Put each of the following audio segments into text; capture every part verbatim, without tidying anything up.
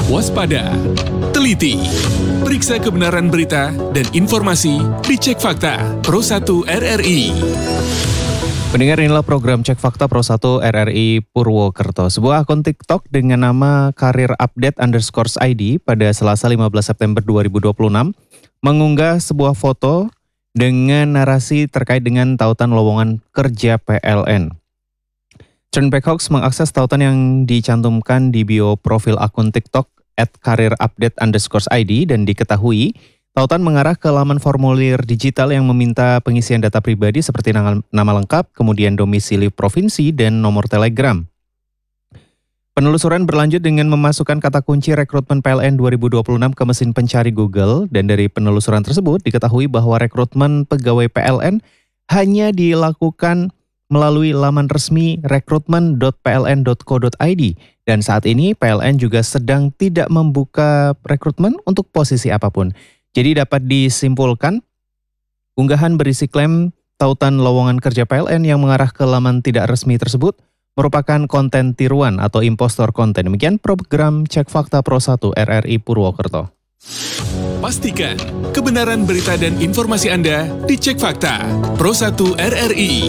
waspada, teliti, periksa kebenaran berita dan informasi di Cek Fakta Pro satu R R I. Pendengar, inilah program Cek Fakta Pro satu R R I Purwokerto. Sebuah akun TikTok dengan nama Karir Update underscore I D pada Selasa lima belas September dua ribu dua puluh enam mengunggah sebuah foto dengan narasi terkait dengan tautan lowongan kerja P L N. Turnback Hoax mengakses tautan yang dicantumkan di bio profil akun TikTok at karir update underscore I D dan diketahui tautan mengarah ke laman formulir digital yang meminta pengisian data pribadi seperti nama, nama lengkap, kemudian domisili provinsi, dan nomor telegram. Penelusuran berlanjut dengan memasukkan kata kunci rekrutmen P L N dua ribu dua puluh enam ke mesin pencari Google, dan dari penelusuran tersebut diketahui bahwa rekrutmen pegawai P L N hanya dilakukan melalui laman resmi rekrutmen dot p l n dot co dot i d, dan saat ini P L N juga sedang tidak membuka rekrutmen untuk posisi apapun. Jadi dapat disimpulkan, unggahan berisi klaim tautan lowongan kerja P L N yang mengarah ke laman tidak resmi tersebut merupakan konten tiruan atau impostor konten. Demikian program Cek Fakta Pro satu R R I Purwokerto. Pastikan kebenaran berita dan informasi Anda di Cek Fakta Pro satu R R I.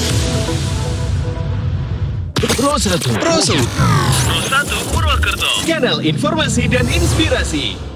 Pro satu Pro satu Pro satu Purwokerto, kanal informasi dan inspirasi.